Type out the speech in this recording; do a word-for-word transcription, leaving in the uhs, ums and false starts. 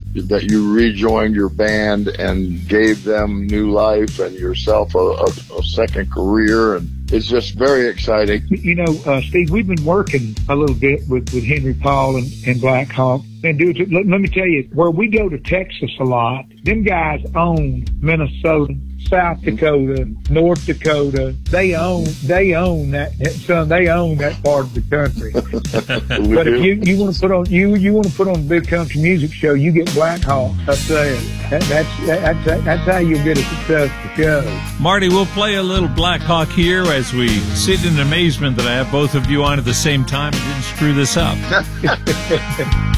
that you rejoined your band and gave them new life and yourself a, a, a second career. And it's just very exciting. You know, uh, Steve, we've been working a little bit with, with Henry Paul and, and Black Hawk. And dude, let, let me tell you, where we go to Texas a lot, them guys own Minnesota, South Dakota, North Dakota. They own, they own that, son, they own that part of the country. But if you, you want to put on, you, you want to put on a big country music show, you get Black Hawk. I tell you, that, that's, that's, that's how you'll get a successful show. Marty, we'll play a little Black Hawk here as we sit in amazement that I have both of you on at the same time and didn't screw this up.